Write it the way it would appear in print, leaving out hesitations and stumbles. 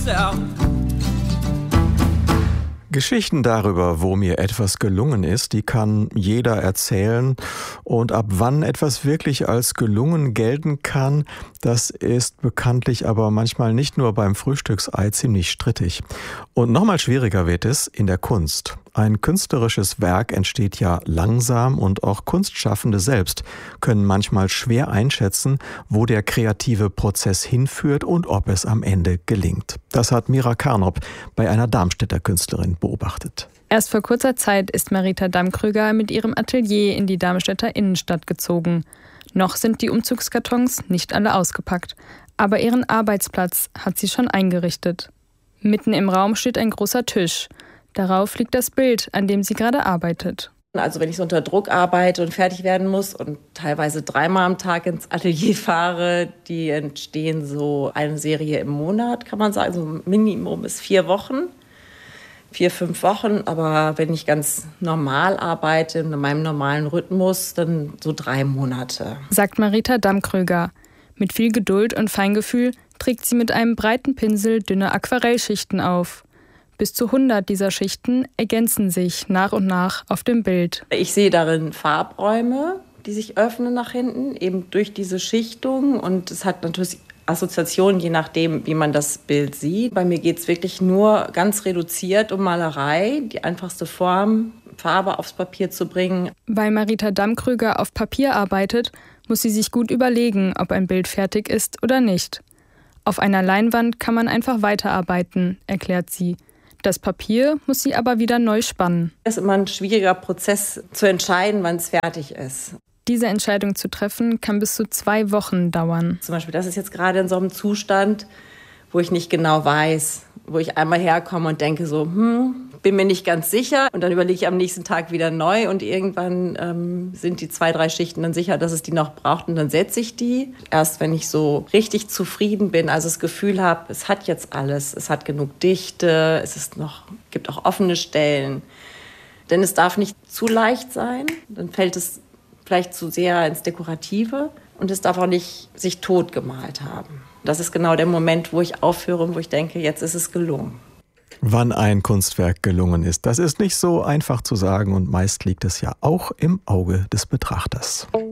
Geschichten darüber, wo mir etwas gelungen ist, die kann jeder erzählen. Und ab wann etwas wirklich als gelungen gelten kann, das ist bekanntlich aber manchmal nicht nur beim Frühstücksei ziemlich strittig. Und nochmal schwieriger wird es in der Kunst. Ein künstlerisches Werk entsteht ja langsam und auch Kunstschaffende selbst können manchmal schwer einschätzen, wo der kreative Prozess hinführt und ob es am Ende gelingt. Das hat Mira Karnop bei einer Darmstädter Künstlerin beobachtet. Erst vor kurzer Zeit ist Marita Dammkrüger mit ihrem Atelier in die Darmstädter Innenstadt gezogen. Noch sind die Umzugskartons nicht alle ausgepackt, aber ihren Arbeitsplatz hat sie schon eingerichtet. Mitten im Raum steht ein großer Tisch. Darauf liegt das Bild, an dem sie gerade arbeitet. Also wenn ich so unter Druck arbeite und fertig werden muss und teilweise 3-mal am Tag ins Atelier fahre, die entstehen so eine Serie im Monat, kann man sagen. So Minimum ist 4 Wochen, 4-5 Wochen. Aber wenn ich ganz normal arbeite, in meinem normalen Rhythmus, dann so 3 Monate. Sagt Marita Dammkrüger. Mit viel Geduld und Feingefühl trägt sie mit einem breiten Pinsel dünne Aquarellschichten auf. Bis zu 100 dieser Schichten ergänzen sich nach und nach auf dem Bild. Ich sehe darin Farbräume, die sich öffnen nach hinten, eben durch diese Schichtung. Und es hat natürlich Assoziationen, je nachdem, wie man das Bild sieht. Bei mir geht es wirklich nur ganz reduziert um Malerei, die einfachste Form, Farbe aufs Papier zu bringen. Weil Marita Dammkrüger auf Papier arbeitet, muss sie sich gut überlegen, ob ein Bild fertig ist oder nicht. Auf einer Leinwand kann man einfach weiterarbeiten, erklärt sie. Das Papier muss sie aber wieder neu spannen. Es ist immer ein schwieriger Prozess zu entscheiden, wann es fertig ist. Diese Entscheidung zu treffen, kann bis zu 2 Wochen dauern. Zum Beispiel, das ist jetzt gerade in so einem Zustand, wo ich nicht genau weiß, wo ich einmal herkomme und denke so, bin mir nicht ganz sicher. Und dann überlege ich am nächsten Tag wieder neu und irgendwann sind die 2-3 Schichten dann sicher, dass es die noch braucht und dann setze ich die. Erst wenn ich so richtig zufrieden bin, also das Gefühl habe, es hat jetzt alles, es hat genug Dichte, gibt auch offene Stellen. Denn es darf nicht zu leicht sein, dann fällt es vielleicht zu sehr ins Dekorative und es darf auch nicht sich tot gemalt haben. Das ist genau der Moment, wo ich aufhöre und wo ich denke, jetzt ist es gelungen. Wann ein Kunstwerk gelungen ist, das ist nicht so einfach zu sagen und meist liegt es ja auch im Auge des Betrachters.